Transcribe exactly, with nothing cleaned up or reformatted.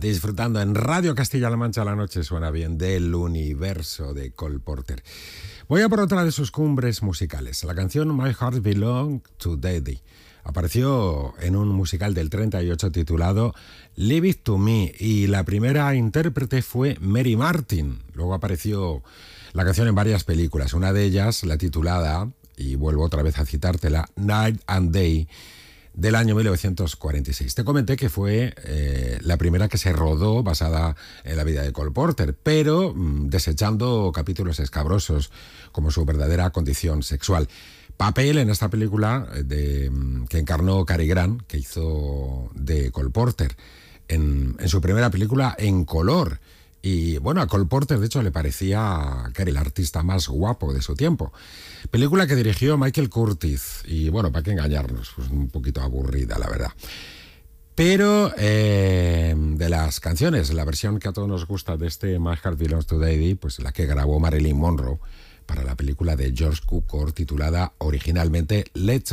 disfrutando en Radio Castilla-La Mancha. La noche suena bien, del universo de Cole Porter. Voy a por otra de sus cumbres musicales. La canción My Heart Belongs to Daddy apareció en un musical del treinta y ocho titulado Leave It to Me, y la primera intérprete fue Mary Martin. Luego apareció la canción en varias películas, una de ellas la titulada, y vuelvo otra vez a citártela, Night and Day, del año mil novecientos cuarenta y seis. Te comenté que fue eh, la primera que se rodó basada en la vida de Cole Porter, pero mmm, desechando capítulos escabrosos como su verdadera condición sexual. Papel en esta película de, que encarnó Cary Grant, que hizo de Cole Porter en, en su primera película en color. Y bueno, a Cole Porter de hecho le parecía que era el artista más guapo de su tiempo. Película que dirigió Michael Curtiz, y bueno, para qué engañarnos, pues un poquito aburrida la verdad. Pero eh, de las canciones, la versión que a todos nos gusta de este My Heart Belongs to Daddy, pues la que grabó Marilyn Monroe para la película de George Cukor titulada originalmente Let's